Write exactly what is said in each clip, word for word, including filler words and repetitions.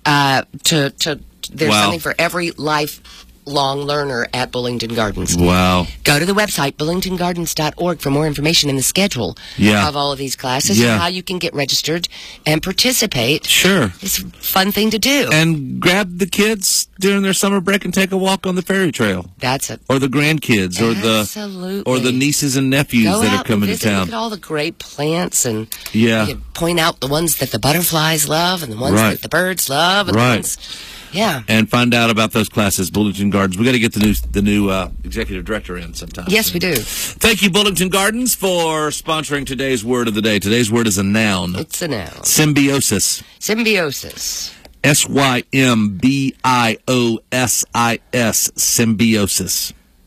Uh, to to there's Wow. something for every lifelong learner at Bullington Gardens. Wow. Go to the website, bullington gardens dot org, for more information and the schedule Yeah. of all of these classes Yeah. and how you can get registered and participate. Sure. It's a fun thing to do. And grab the kids during their summer break and take a walk on the ferry trail. That's it. Or the grandkids, or the Absolutely. or the nieces and nephews Go that out are coming and to visit, town. Look at all the great plants, and Yeah. you point out the ones that the butterflies love and the ones Right. that the birds love. And Right. The ones, yeah. And find out about those classes, Bullington Gardens. We got to get the new the new uh, executive director in sometime. Yes, we do. Thank you, Bullington Gardens, for sponsoring today's word of the day. Today's word is a noun. It's a noun. Symbiosis. Symbiosis. S Y M B I O S I S. Symbiosis.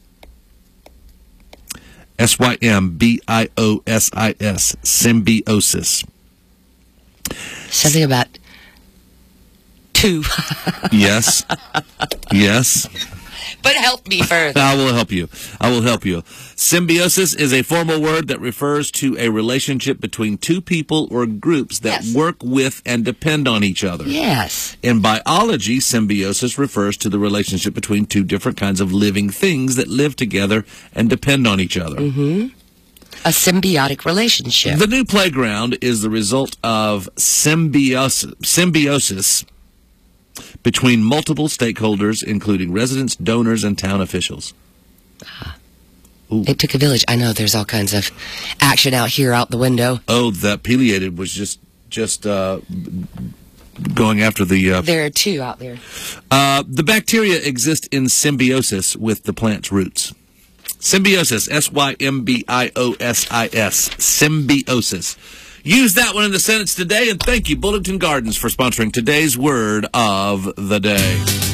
S Y M B I O S I S. Symbiosis. Something about two. Yes. Yes. But help me further. I will help you. I will help you. Symbiosis is a formal word that refers to a relationship between two people or groups that Yes. work with and depend on each other. Yes. In biology, symbiosis refers to the relationship between two different kinds of living things that live together and depend on each other. Mm-hmm. A symbiotic relationship. The new playground is the result of symbiosis, symbiosis between multiple stakeholders, including residents, donors, and town officials. Ooh. It took a village. I know there's all kinds of action out here out the window. Oh, that Peleated was just just uh, going after the... Uh, There are two out there. uh, the bacteria exist in symbiosis with the plant's roots. Symbiosis, S Y M B I O S I S. Symbiosis. Use that one in the sentence today, and thank you, Bullington Gardens, for sponsoring today's word of the day.